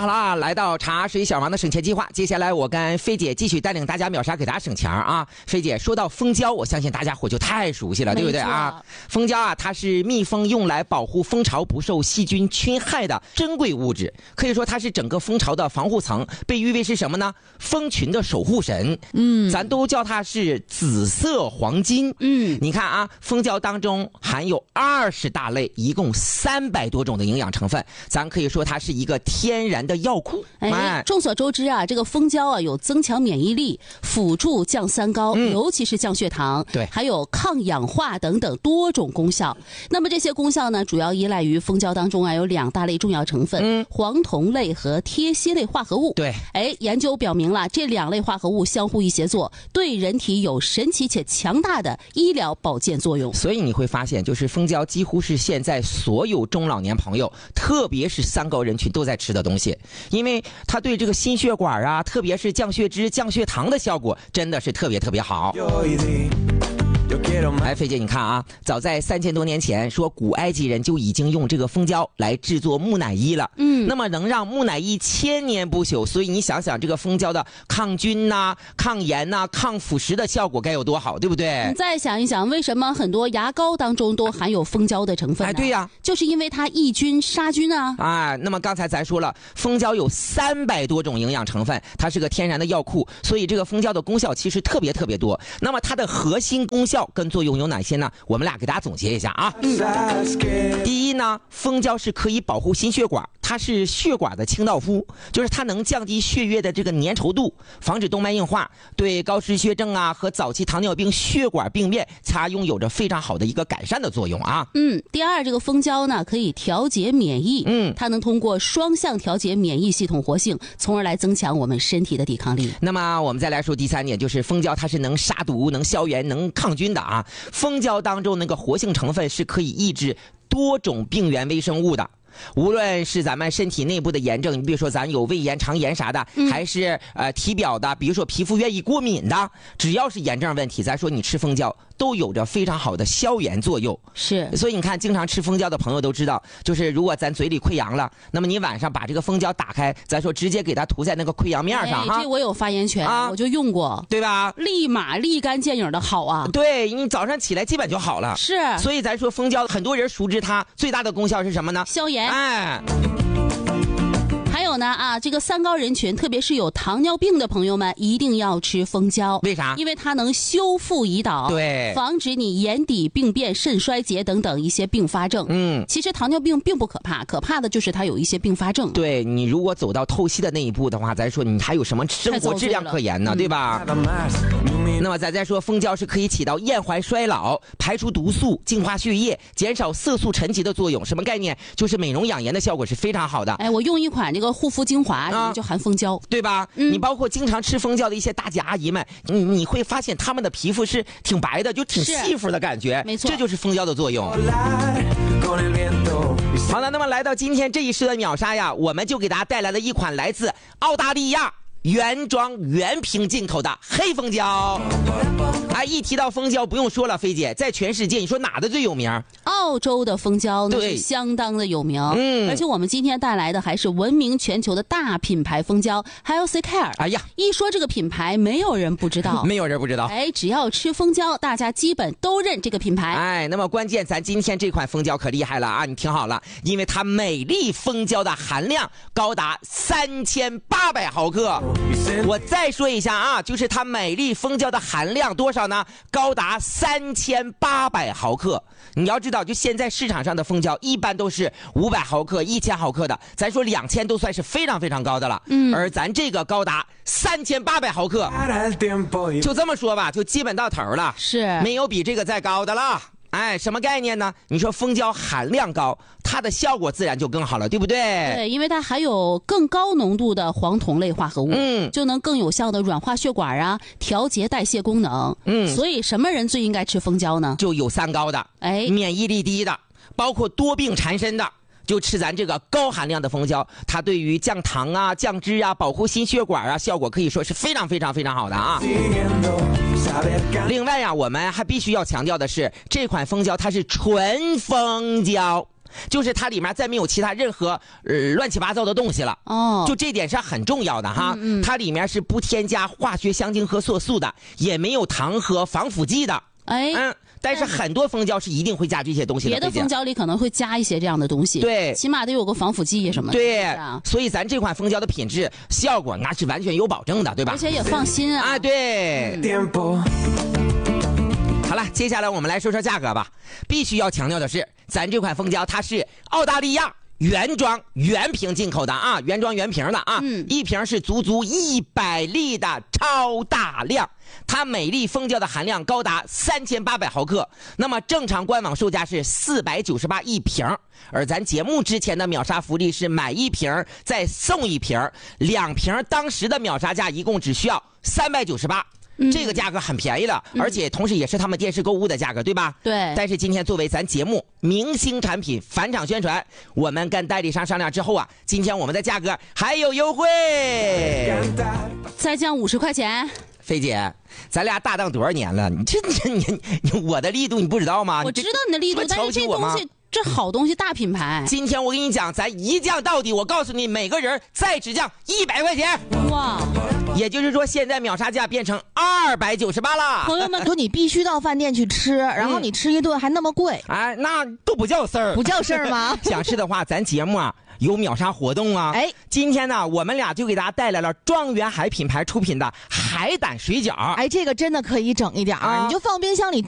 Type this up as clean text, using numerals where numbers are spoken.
好了，来到茶水小王的省钱计划，接下来我跟菲姐继续带领大家秒杀，给大家省钱啊！菲姐说到蜂胶，我相信大家伙就太熟悉了，对不对啊？蜂胶啊，它是蜜蜂用来保护蜂巢不受细菌侵害的珍贵物质，可以说它是整个蜂巢的防护层，被誉为是什么呢？蜂群的守护神。咱都叫它是紫色黄金。你看啊，蜂胶当中含有20大类，一共300多种的营养成分，咱可以说它是一个天然的药库。 众所周知啊，这个蜂胶啊有增强免疫力、辅助降三高，尤其是降血糖， 对， 还有抗氧化等等多种功效。那么这些功效呢，主要依赖于蜂胶当中啊有2大类重要成分，黄酮类和萜烯类化合物。 对， 研究表明了这2类化合物相互一协作，对人体有神奇且强大的医疗保健作用。 所以你会发现，就是蜂胶几乎是现在所有中老年朋友，特别是三高人群都在吃的东西，因为它对这个心血管啊，特别是降血脂、降血糖的效果真的是特别特别好。菲姐，你看啊，早在3000多年前，说古埃及人就已经用这个蜂胶来制作木乃伊了。那么能让木乃伊1000年不朽，所以你想想这个蜂胶的抗菌呐、抗炎呐、抗腐蚀的效果该有多好，对不对？ 你再想一想，为什么很多牙膏当中都含有蜂胶的成分呢？ 对呀， 就是因为它抑菌杀菌啊。 那么刚才咱说了，蜂胶有300多种营养成分，它是个天然的药库，所以这个蜂胶的功效其实特别特别多。那么它的核心功效跟作用有哪些呢？我们俩给大家总结一下啊。第一呢，蜂胶是可以保护心血管，它是血管的清道夫，就是它能降低血液的这个粘稠度，防止动脉硬化，对高脂血症啊和早期糖尿病血管病变，它拥有着非常好的一个改善的作用啊。 第二，这个蜂胶呢可以调节免疫，它能通过双向调节免疫系统活性，从而来增强我们身体的抵抗力。 那么我们再来说第3点，就是蜂胶它是能杀毒、能消炎、能抗菌的啊。蜂胶当中那个活性成分是可以抑制多种病原微生物的。无论是咱们身体内部的炎症，你比如说咱有胃炎、肠炎啥的，还是体表的，比如说皮肤愿意过敏的，只要是炎症问题，咱说你吃蜂胶都有着非常好的消炎作用。 是， 所以你看经常吃蜂胶的朋友都知道，就是如果咱嘴里溃疡了，那么你晚上把这个蜂胶打开，咱说直接给它涂在那个溃疡面上这我有发言权我就用过， 对吧？ 立马立竿见影的好啊。 对，你早上起来基本就好了。 是， 所以咱说蜂胶很多人熟知它最大的功效是什么呢？ 消炎。还有呢这个三高人群，特别是有糖尿病的朋友们，一定要吃蜂胶。 为啥？ 因为它能修复胰岛， 对， 防止你眼底病变、肾衰竭等等一些并发症。其实糖尿病并不可怕，可怕的就是它有一些并发症。 对，你如果走到透析的那一步的话，咱说你还有什么生活质量可言呢？对吧？那么咱再说，蜂胶是可以起到延缓衰老、排除毒素、净化血液、减少色素沉积的作用。什么概念？就是美容养颜的效果是非常好的。 我用一款这个护肤精华，里面就含蜂胶， 对吧？你包括经常吃蜂胶的一些大姐阿姨们，你会发现她们的皮肤是挺白的，就挺细肤的感觉。 没错， 这就是蜂胶的作用。好了，那么来到今天这一时的秒杀呀，我们就给大家带来了一款来自澳大利亚原装原瓶进口的黑蜂胶。一提到蜂胶不用说了，菲姐，在全世界你说哪的最有名？ 澳洲的蜂胶那是相当的有名。而且我们今天带来的还是闻名全球的大品牌蜂胶 Healthcare。一说这个品牌，没有人不知道， 没有人不知道。 只要吃蜂胶，大家基本都认这个品牌。 那么关键咱今天这款蜂胶可厉害了啊！你听好了，因为它美丽蜂胶的含量高达3800毫克。我再说一下啊，就是它美丽蜂胶的含量多少呢？高达3800毫克。你要知道，就现在市场上的蜂胶一般都是500毫克、1000毫克的，咱说2000都算是非常非常高的了。而咱这个高达3800毫克，就这么说吧，就基本到头了， 是没有比这个再高的了。什么概念呢？你说蜂胶含量高，它的效果自然就更好了，对不对？ 对，因为它含有更高浓度的黄酮类化合物，就能更有效的软化血管调节代谢功能。所以什么人最应该吃蜂胶呢？ 就有三高的，免疫力低的，包括多病缠身的。就吃咱这个高含量的蜂胶，它对于降糖降脂保护心血管效果可以说是非常非常非常好的啊。另外我们还必须要强调的是，这款蜂胶它是纯蜂胶， 就是它里面再没有其他任何乱七八糟的东西了。就这点是很重要的哈。它里面是不添加化学香精和色素的，也没有糖和防腐剂的。但是很多蜂胶是一定会加这些东西的。 别的蜂胶里可能会加一些这样的东西， 对， 起码得有个防腐剂什么的。 对，所以咱这款蜂胶的品质效果那是完全有保证的，对吧？ 而且也放心啊。 对。好了，接下来我们来说说价格吧。必须要强调的是，咱这款蜂胶它是澳大利亚原装原瓶进口的啊，原装原瓶的啊，一瓶是足足100粒的超大量，它每粒蜂胶的含量高达3800毫克，那么正常官网售价是498一瓶，而咱节目之前的秒杀福利是买一瓶再送一瓶，2瓶当时的秒杀价一共只需要398。这个价格很便宜了，而且同时也是他们电视购物的价格，对吧？ 对。 但是今天作为咱节目明星产品返场宣传，我们跟代理商商量之后啊，今天我们的价格还有优惠， 再降50块钱。 菲姐，咱俩搭档多少年了？你我的力度你不知道吗？ 我知道你的力度，但是这东西。这好东西，大品牌。 今天我跟你讲，咱一降到底，我告诉你，每个人再只降100块钱。 哇！ 也就是说，现在秒杀价变成298了。 朋友们说你必须到饭店去吃，然后你吃一顿还那么贵， 那都不叫事儿， 不叫事儿吗？ 想吃的话，咱节目啊有秒杀活动啊。今天呢，我们俩就给大家带来了庄园海品牌出品的海胆水饺。 这个真的可以整一点，你就放冰箱里。